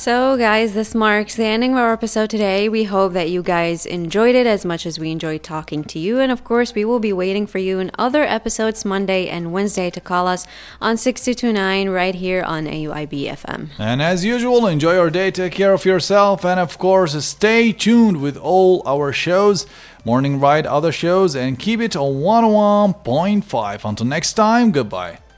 So, guys, this marks the ending of our episode today. We hope that you guys enjoyed it as much as we enjoyed talking to you. And of course, we will be waiting for you in other episodes Monday and Wednesday to call us on 6229 right here on AUIB FM. And as usual, enjoy your day, take care of yourself, and of course, stay tuned with all our shows, Morning Ride, other shows, and keep it on 101.5. Until next time, goodbye.